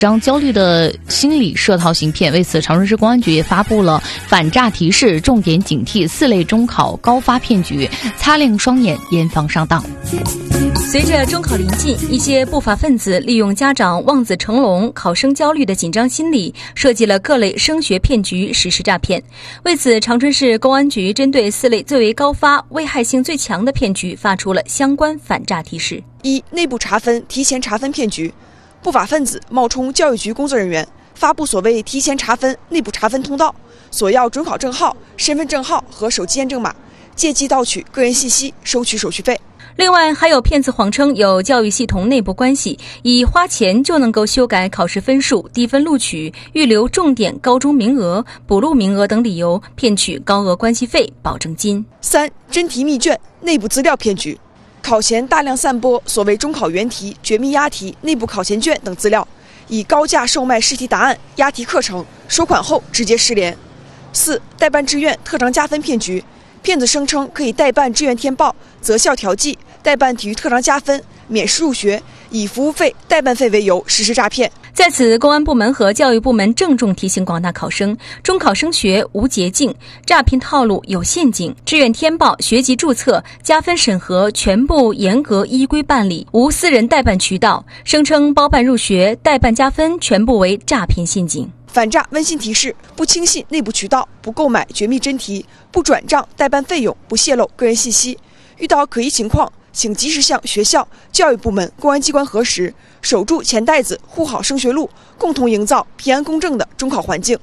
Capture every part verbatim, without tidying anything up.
张焦虑的心理设套行骗。为此，长春市公安局也发布了反诈提示，重点警惕四类中考高发骗局，擦亮双眼，严防上当。 随着中考临近，一些不法分子利用家长望子成龙、考生焦虑的紧张心理，设计了各类升学骗局，实施诈骗。为此，长春市公安局针对四类最为高发、危害性最强的骗局，发出了相关反诈提示。 一、内部查分、提前查分骗局。不法分子冒充教育局工作人员，发布所谓提前查分、内部查分通道，索要准考证号、身份证号和手机验证码，借机盗取个人信息，收取手续费。 另外，还有骗子谎称有教育系统内部关系，以花钱就能够修改考试分数、低分录取、预留重点高中名额、补录名额等理由，骗取高额关系费、保证金。 三、真题密卷、内部资料骗局。考前大量散播所谓中考原题、绝密押题、内部考前卷等资料，以高价售卖试题答案、押题课程，收款后直接失联。四、代办志愿特长加分骗局。骗子声称可以代办志愿填报、择校调剂、代办体育特长加分、免试入学，以服务费、代办费为由实施诈骗。 在此，公安部门和教育部门郑重提醒广大考生，中考升学无捷径，诈骗套路有陷阱，志愿填报、学籍注册、加分审核全部严格依规办理，无私人代办渠道，声称包办入学、代办加分全部为诈骗陷阱。 反诈温馨提示：不轻信内部渠道，不购买绝密真题，不转账代办费用，不泄露个人信息。遇到可疑情况，请及时向学校、教育部门、公安机关核实，守住钱袋子，护好升学路，共同营造平安公正的中考环境。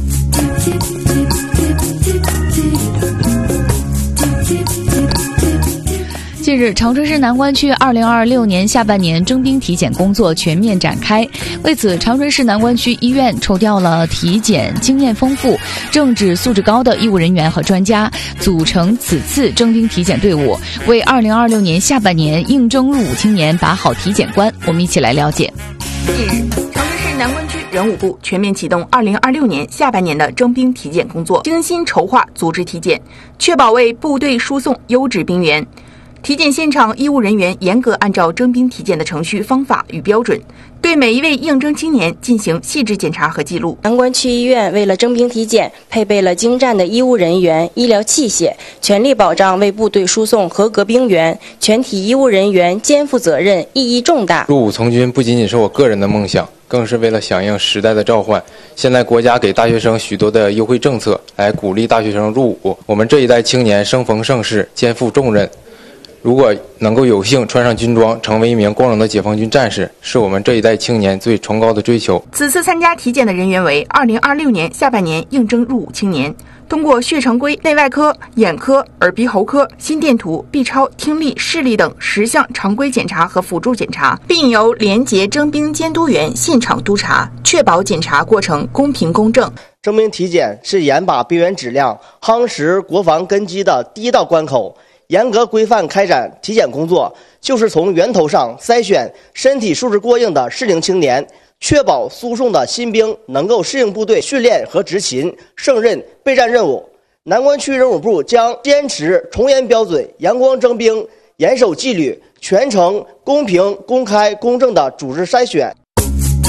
近日，长春市南关区二零二六年下半年征兵体检工作全面展开。为此，长春市南关区医院抽调了体检经验丰富、政治素质高的医务人员和专家，组成此次征兵体检队伍，为二零二六年下半年应征入伍青年把好体检关。我们一起来了解。 近日，长春市南关区人武部全面启动二零二六年下半年的征兵体检工作，精心筹划组织体检，确保为部队输送优质兵员。体检现场，医务人员严格按照征兵体检的程序方法与标准，对每一位应征青年进行细致检查和记录。 南关区医院为了征兵体检，配备了精湛的医务人员、医疗器械，全力保障为部队输送合格兵员。全体医务人员肩负责任，意义重大。 入伍从军不仅仅是我个人的梦想，更是为了响应时代的召唤。现在国家给大学生许多的优惠政策，来鼓励大学生入伍。我们这一代青年生逢盛世，肩负重任。如果能够有幸穿上军装，成为一名光荣的解放军战士，是我们这一代青年最崇高的追求。 此次参加体检的人员为二零二六年下半年应征入伍青年，通过血常规、内外科、眼科、耳鼻喉科、心电图、B 超、听力、视力等十项常规检查和辅助检查，并由廉洁征兵监督员现场督查，确保检查过程公平公正。 征兵体检是严把兵员质量、夯实国防根基的第一道关口。严格规范开展体检工作，就是从源头上筛选身体素质过硬的适龄青年，确保输送的新兵能够适应部队训练和执勤，胜任备战任务。南关区人武部将坚持从严标准、阳光征兵，严守纪律，全程公平、公开、公正的组织筛选。